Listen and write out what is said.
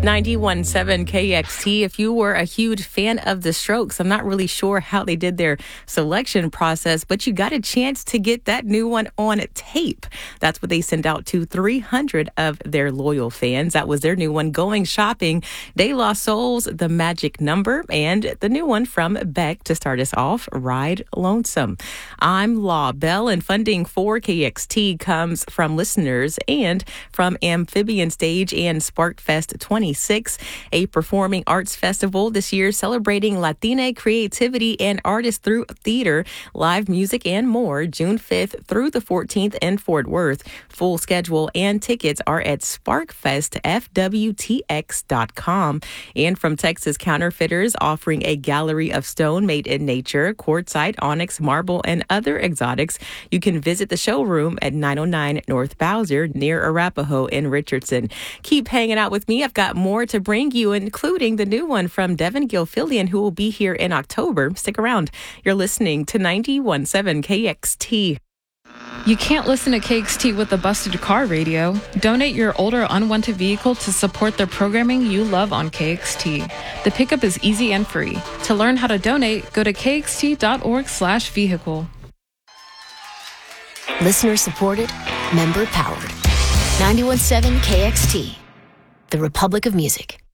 91.7 KXT. If you were a huge fan of the Strokes, I'm not really sure how they did their selection process, but you got a chance to get that new one on tape. That's what they sent out to 300 of their loyal fans. That was their new one, Going Shopping, De La Soul's The Magic Number, and the new one from Beck to start us off, Ride Lonesome. I'm Law Bell, and funding for KXT comes from listeners and from Amphibian Stage and SparkFest 26, a performing arts festival this year celebrating Latina creativity and artists through theater, live music, and more, June 5th through the 14th in Fort Worth. Full schedule and tickets are at sparkfestfwtx.com. And from Texas Counterfeiters, offering a gallery of stone made in nature, quartzite, onyx, marble, and other exotics. You can visit the showroom at 909 North Bowser near Arapahoe in Richardson. Keep hanging out with me. I've got more to bring you, including the new one from Devin Gilfillian, who will be here in October. Stick around. You're listening to 91.7 KXT. You can't listen to KXT with a busted car radio. Donate your older unwanted vehicle to support the programming you love on KXT. The pickup is easy and free. To learn how to donate, go to kxt.org/vehicle. Listener supported, member powered. 91.7 KXT, the Republic of Music.